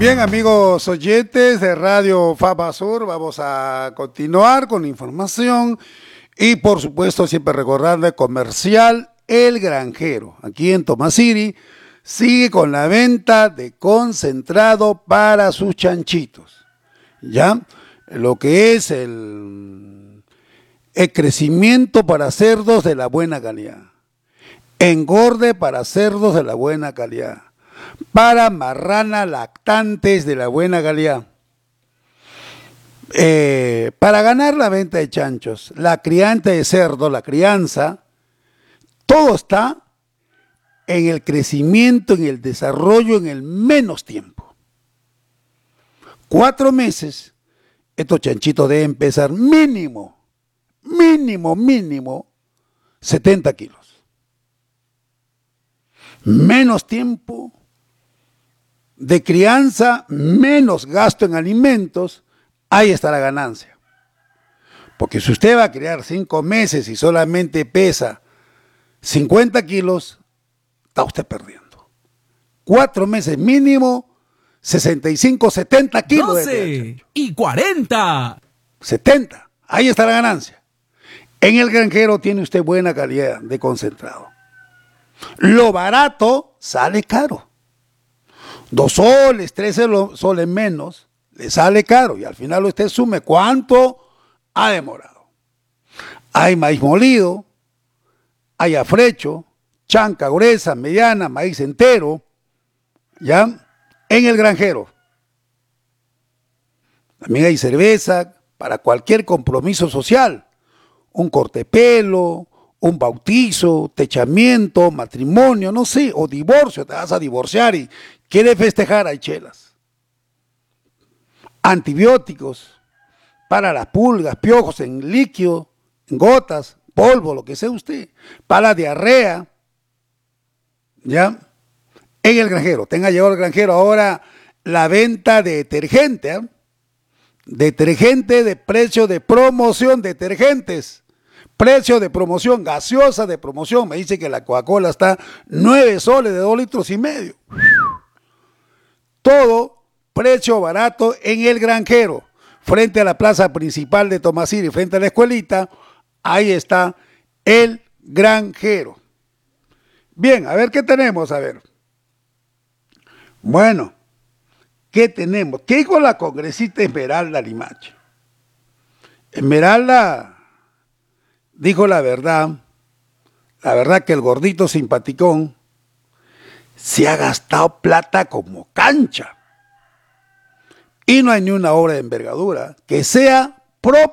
Bien, amigos oyentes de Radio Fama Sur, vamos a continuar con la información y por supuesto siempre recordarle comercial El Granjero, aquí en Tomasiri, sigue con la venta de concentrado para sus chanchitos, ¿ya? Lo que es el crecimiento para cerdos de la buena calidad, engorde para cerdos de la buena calidad, para marranas lactantes de la buena calidad. Para ganar la venta de chanchos, la crianza de cerdo, la crianza, todo está en el crecimiento, en el desarrollo, en el menos tiempo. 4 meses, estos chanchitos deben pesar mínimo 70 kilos. Menos tiempo de crianza, menos gasto en alimentos, ahí está la ganancia. Porque si usted va a criar 5 meses y solamente pesa 50 kilos, está usted perdiendo. 4 meses mínimo, 65, 70 kilos. 12 y 40. 70, ahí está la ganancia. En El Granjero tiene usted buena calidad de concentrado. Lo barato sale caro. 2 soles, 3 soles menos, le sale caro y al final usted sume cuánto ha demorado. Hay maíz molido, hay afrecho, chanca gruesa, mediana, maíz entero, ¿ya? En El Granjero. También hay cerveza para cualquier compromiso social, un cortepelo, un bautizo, techamiento, matrimonio, no sé, o divorcio, te vas a divorciar y quieres festejar, hay chelas. Antibióticos para las pulgas, piojos en líquido, en gotas, polvo, lo que sea usted, para la diarrea, ¿ya? En El Granjero, tenga llegado El Granjero ahora la venta de detergente, ¿eh? Detergente de precio de promoción, detergentes. Precio de promoción, gaseosa de promoción. Me dice que la Coca-Cola está 9 soles de 2,5 litros. Todo precio barato en El Granjero. Frente a la plaza principal de Tomasiri, frente a la escuelita, ahí está El Granjero. Bien, a ver qué tenemos, a ver. Bueno, ¿qué tenemos? ¿Qué dijo la congresista Esmeralda Limache? Esmeralda dijo la verdad que el gordito simpaticón se ha gastado plata como cancha y no hay ni una obra de envergadura que sea propia